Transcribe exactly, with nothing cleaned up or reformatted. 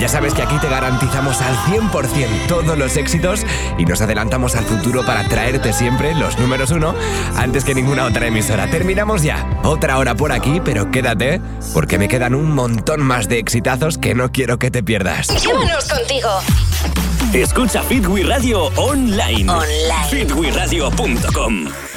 Ya sabes que aquí te garantizamos al cien por ciento todos los éxitos y nos adelantamos al futuro para traerte siempre los números uno antes que ninguna otra emisora. Terminamos ya. Otra hora por aquí, pero quédate porque me quedan un montón más de exitazos que no quiero que te pierdas. Llévanos contigo. Escucha Fit We Radio online. Online. fit we radio punto com